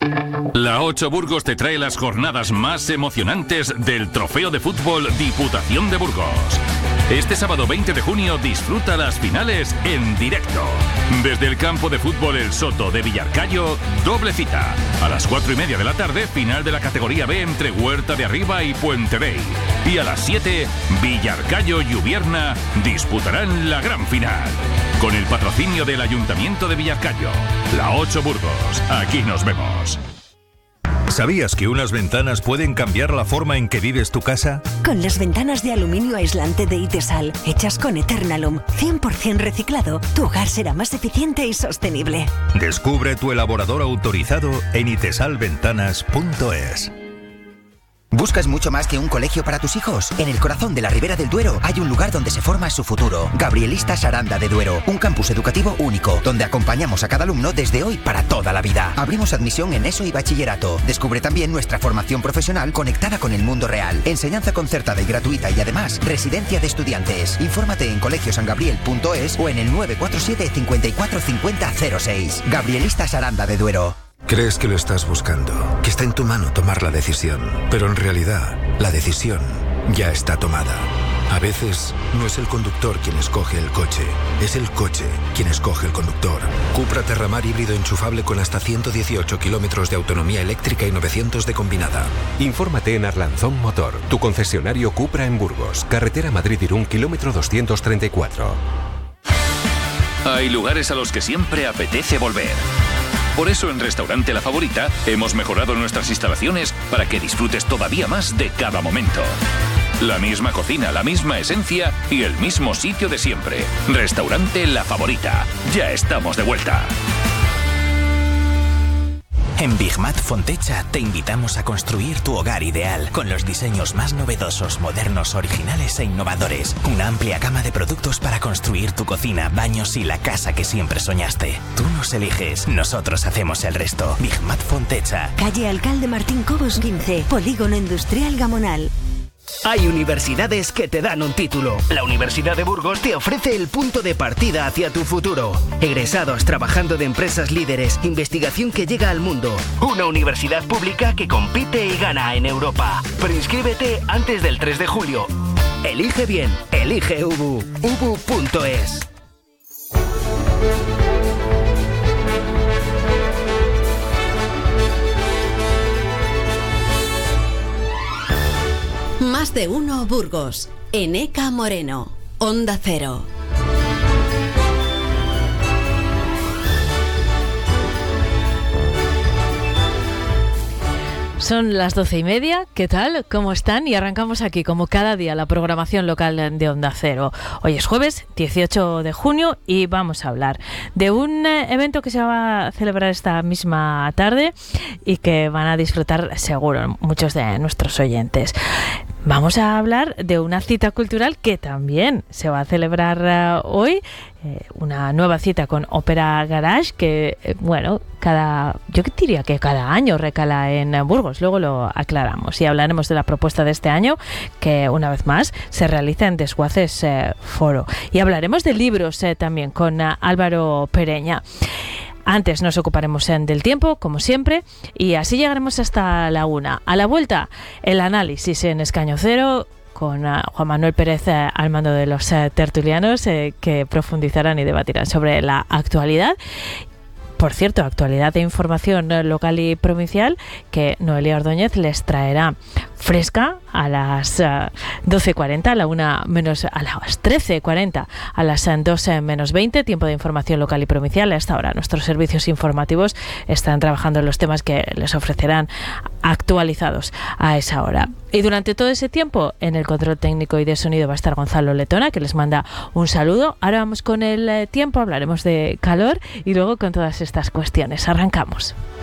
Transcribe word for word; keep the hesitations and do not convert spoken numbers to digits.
La ocho Burgos te trae las jornadas más emocionantes del Trofeo de Fútbol Diputación de Burgos. Este sábado veinte de junio disfruta las finales en directo. Desde el campo de fútbol El Soto de Villarcayo, doble cita. A las cuatro y media de la tarde, final de la categoría B entre Huerta de Arriba y Puente Vey. Y a las siete, Villarcayo y Ubierna disputarán la gran final. Con el patrocinio del Ayuntamiento de Villarcayo. La ocho Burgos. Aquí nos vemos. ¿Sabías que unas ventanas pueden cambiar la forma en que vives tu casa? Con las ventanas de aluminio aislante de Itesal, hechas con Eternalum, cien por ciento reciclado, tu hogar será más eficiente y sostenible. Descubre tu elaborador autorizado en itesal ventanas punto es. ¿Buscas mucho más que un colegio para tus hijos? En el corazón de la Ribera del Duero hay un lugar donde se forma su futuro. Gabrielistas Aranda de Duero, un campus educativo único, donde acompañamos a cada alumno desde hoy para toda la vida. Abrimos admisión en ESO y bachillerato. Descubre también nuestra formación profesional conectada con el mundo real. Enseñanza concertada y gratuita y además residencia de estudiantes. Infórmate en colegio san gabriel punto es o en el nueve cuatro siete, cinco cuatro cinco cero cero seis. Gabrielistas Aranda de Duero. Crees que lo estás buscando, que está en tu mano tomar la decisión, pero en realidad la decisión ya está tomada. A veces no es el conductor quien escoge el coche, es el coche quien escoge el conductor. Cupra Terramar híbrido enchufable con hasta ciento dieciocho kilómetros de autonomía eléctrica y novecientos de combinada. Infórmate en Arlanzón Motor, tu concesionario Cupra en Burgos, carretera Madrid-Irún, kilómetro doscientos treinta y cuatro. Hay lugares a los que siempre apetece volver. Por eso en Restaurante La Favorita hemos mejorado nuestras instalaciones para que disfrutes todavía más de cada momento. La misma cocina, la misma esencia y el mismo sitio de siempre. Restaurante La Favorita. Ya estamos de vuelta. En Bigmat Fontecha te invitamos a construir tu hogar ideal con los diseños más novedosos, modernos, originales e innovadores. Una amplia gama de productos para construir tu cocina, baños y la casa que siempre soñaste. Tú nos eliges, nosotros hacemos el resto. Bigmat Fontecha. Calle Alcalde Martín Cobos quince, Polígono Industrial Gamonal. Hay universidades que te dan un título. La Universidad de Burgos te ofrece el punto de partida hacia tu futuro. Egresados trabajando de empresas líderes, investigación que llega al mundo. Una universidad pública que compite y gana en Europa. Preinscríbete antes del tres de julio. Elige bien, elige U B U. U B U punto es. Más de uno Burgos. Eneca Moreno. Onda Cero. Son las doce y media, ¿qué tal? ¿Cómo están? Y arrancamos aquí, como cada día, la programación local de Onda Cero. Hoy es jueves, dieciocho de junio, y vamos a hablar de un evento que se va a celebrar esta misma tarde y que van a disfrutar seguro muchos de nuestros oyentes. Vamos a hablar de una cita cultural que también se va a celebrar uh, hoy, eh, una nueva cita con Ópera Garage que, eh, bueno, cada, yo diría que cada año recala en Burgos, luego lo aclaramos y hablaremos de la propuesta de este año que una vez más se realiza en Desguaces eh, Foro, y hablaremos de libros eh, también con uh, Álvaro Pereña. Antes nos ocuparemos en del tiempo, como siempre, y así llegaremos hasta la una. A la vuelta, el análisis en Escaño Cero con uh, Juan Manuel Pérez uh, al mando de los uh, tertulianos uh, que profundizarán y debatirán sobre la actualidad. Por cierto, actualidad e información local y provincial que Noelia Ordóñez les traerá fresca a las uh, doce cuarenta, a la una menos, a las trece cuarenta, a las doce menos veinte, tiempo de información local y provincial. Hasta ahora nuestros servicios informativos están trabajando en los temas que les ofrecerán actualizados a esa hora. Y durante todo ese tiempo, en el control técnico y de sonido va a estar Gonzalo Letona, que les manda un saludo. Ahora vamos con el eh, tiempo, hablaremos de calor y luego con todas estas cuestiones. Arrancamos.